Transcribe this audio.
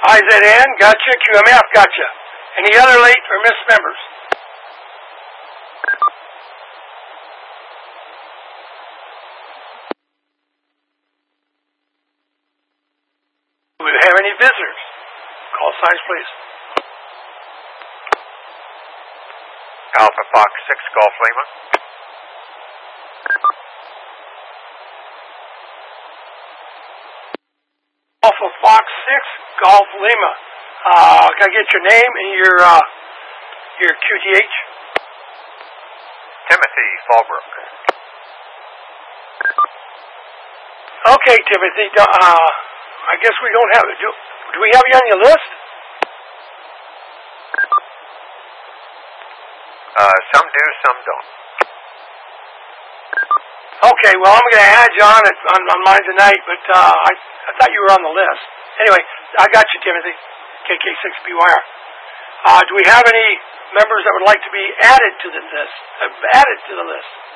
IZN, gotcha. QMF, gotcha. Any other late or missed members? Do we have any visitors? Call signs, please. Alpha Fox 6 Golf Lima. Alpha Fox 6 Golf Lima. Can I get your name and your QTH? Timothy Fallbrook. Okay, Timothy. I guess we don't have it. Do we have you on your list? Some do, some don't. Okay, well, I'm going to add you on mine tonight, but I thought you were on the list. Anyway, I got you, Timothy. KK6BYR. Do we have any members that would like to be added to the list?